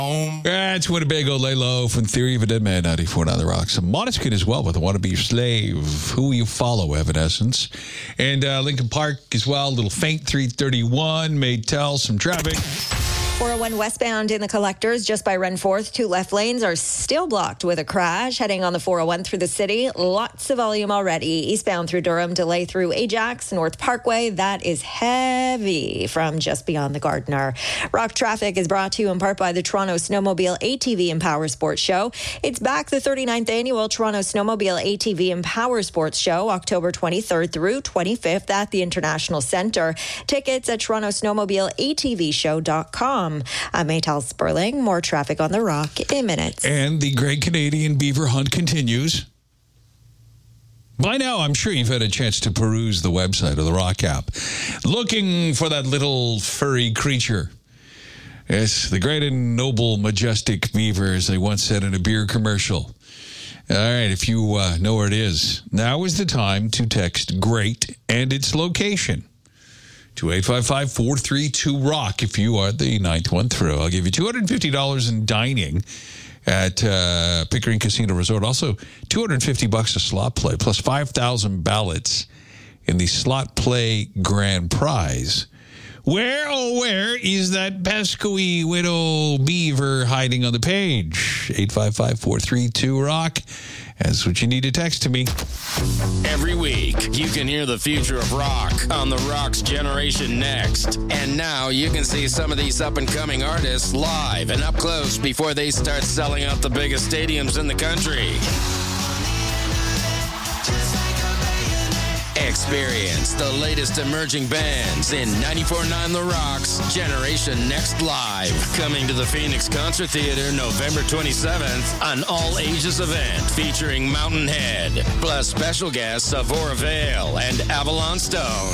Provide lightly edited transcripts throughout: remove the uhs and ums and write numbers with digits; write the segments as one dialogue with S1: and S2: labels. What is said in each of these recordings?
S1: That's Winnebago, Lay Low from Theory of a Dead Man, 94.9 The Rocks. Måneskin as well with I Want to Be Your Slave. Who Will You Follow, Evanescence. And Lincoln Park as well, a little faint 331, Maytel, some traffic.
S2: 401 westbound in the Collectors, just by Renforth. 2 left lanes are still blocked with a crash. Heading on the 401 through the city, lots of volume already. Eastbound through Durham, delay through Ajax, North Parkway. That is heavy from just beyond the Gardiner. Rock traffic is brought to you in part by the Toronto Snowmobile ATV and Power Sports Show. It's back, the 39th annual Toronto Snowmobile ATV and Power Sports Show, October 23rd through 25th at the International Centre. Tickets at TorontoSnowmobileATVShow.com. I'm Maytel Sperling. More traffic on the Rock in minutes.
S1: And the Great Canadian Beaver Hunt continues. By now, I'm sure you've had a chance to peruse the website of the Rock app, looking for that little furry creature. Yes, the great and noble, majestic beaver, as they once said in a beer commercial. All right, if you know where it is, now is the time to text GREAT and its location to 855-432-ROCK if you are the ninth one through. I'll give you $250 in dining at Pickering Casino Resort. Also, $250 a slot play, plus 5,000 ballots in the slot play grand prize. Where, oh, where is that pesky widow beaver hiding on the page? 855-432-ROCK. That's what you need to text to me.
S3: Every week, you can hear the future of rock on The Rock's Generation Next. And now you can see some of these up-and-coming artists live and up close before they start selling out the biggest stadiums in the country. Experience the latest emerging bands in 94.9 The Rock's Generation Next Live. Coming to the Phoenix Concert Theater November 27th, an all-ages event featuring Mountain Head, plus special guests Avora Vale and Avalon Stone.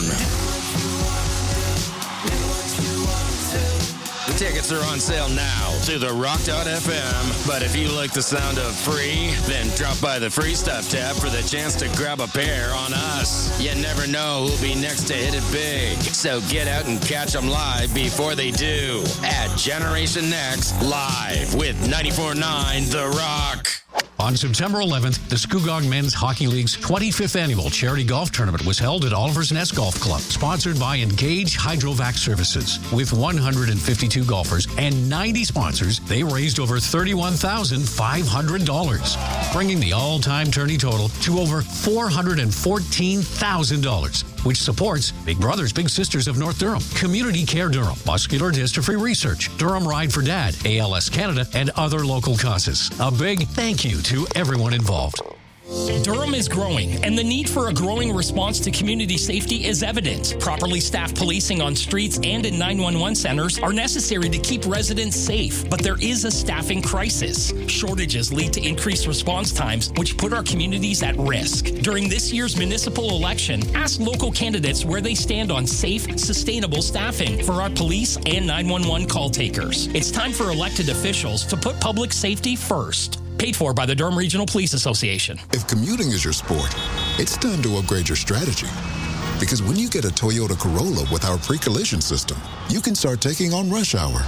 S3: Tickets are on sale now through the Rock.fm. But if you like the sound of free, then drop by the Free Stuff tab for the chance to grab a pair on us. You never know who'll be next to hit it big. So get out and catch them live before they do at Generation Next Live with 94.9 The Rock.
S4: On September 11th, the Scugog Men's Hockey League's 25th annual charity golf tournament was held at Oliver's Nest Golf Club, sponsored by Engage Hydrovac Services. With 152 golfers and 90 sponsors, they raised over $31,500, bringing the all-time tourney total to over $414,000, which supports Big Brothers Big Sisters of North Durham, Community Care Durham, Muscular Dystrophy Research, Durham Ride for Dad, ALS Canada, and other local causes. A big thank you to everyone involved.
S5: Durham is growing, and the need for a growing response to community safety is evident. Properly staffed policing on streets and in 911 centers are necessary to keep residents safe, but there is a staffing crisis. Shortages lead to increased response times, which put our communities at risk. During this year's municipal election, ask local candidates where they stand on safe, sustainable staffing for our police and 911 call takers. It's time for elected officials to put public safety first. Paid for by the Durham Regional Police Association.
S6: If commuting is your sport, it's time to upgrade your strategy. Because when you get a Toyota Corolla with our pre-collision system, you can start taking on rush hour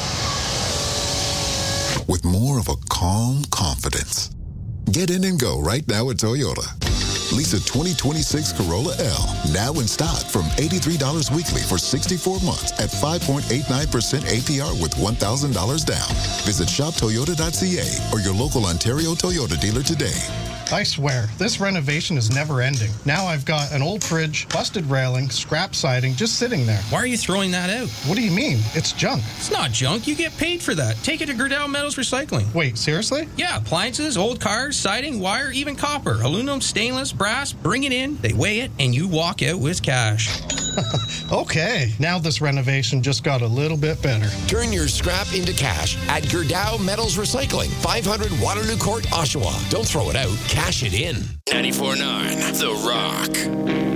S6: with more of a calm confidence. Get in and go right now at Toyota. Lease a 2026 Corolla L now in stock from $83 weekly for 64 months at 5.89% APR with $1,000 down. Visit shoptoyota.ca or your local Ontario Toyota dealer today.
S7: I swear, this renovation is never ending. Now I've got an old fridge, busted railing, scrap siding just sitting there.
S8: Why are you throwing that out?
S7: What do you mean? It's junk.
S8: It's not junk. You get paid for that. Take it to Gerdau Metals Recycling.
S7: Wait, seriously?
S8: Yeah, appliances, old cars, siding, wire, even copper, aluminum, stainless, brass. Bring it in, they weigh it, and you walk out with cash.
S7: Okay, now this renovation just got a little bit better.
S9: Turn your scrap into cash at Gerdau Metals Recycling, 500 Waterloo Court, Oshawa. Don't throw it out, cash it in.
S3: 94.9 The Rock.